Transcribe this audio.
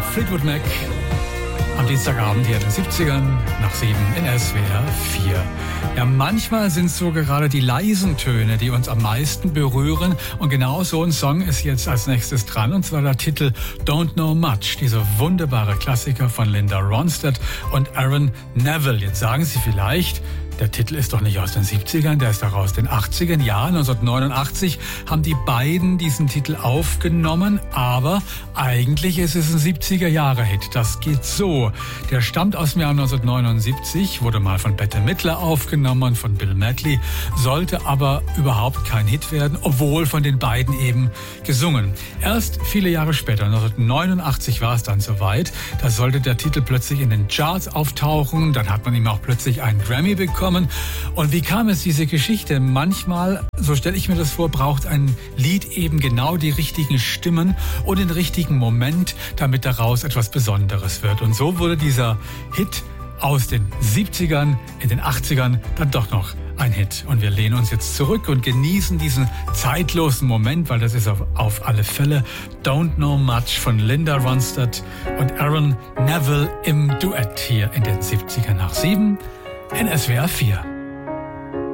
Fleetwood Mac am Dienstagabend hier in den 70ern nach 7 in SWR 4. Ja, manchmal sind es so gerade die leisen Töne, die uns am meisten berühren. Und genau so ein Song ist jetzt als nächstes dran. Und zwar der Titel Don't Know Much. Dieser wunderbare Klassiker von Linda Ronstadt und Aaron Neville. Jetzt sagen Sie vielleicht, der Titel ist doch nicht aus den 70ern, der ist doch aus den 80ern. Ja, 1989 haben die beiden diesen Titel aufgenommen, aber eigentlich ist es ein 70er-Jahre-Hit. Das geht so. Der stammt aus dem Jahr 1979, wurde mal von Bette Midler aufgenommen, von Bill Medley, sollte aber überhaupt kein Hit werden, obwohl von den beiden eben gesungen. Erst viele Jahre später, 1989 war es dann soweit, da sollte der Titel plötzlich in den Charts auftauchen, dann hat man ihm auch plötzlich einen Grammy bekommen. Und wie kam es, diese Geschichte? Manchmal, so stelle ich mir das vor, braucht ein Lied eben genau die richtigen Stimmen und den richtigen Moment, damit daraus etwas Besonderes wird. Und so wurde dieser Hit aus den 70ern in den 80ern dann doch noch ein Hit. Und wir lehnen uns jetzt zurück und genießen diesen zeitlosen Moment, weil das ist auf alle Fälle Don't Know Much von Linda Ronstadt und Aaron Neville im Duett hier in den 70ern nach 7 in SWR 4.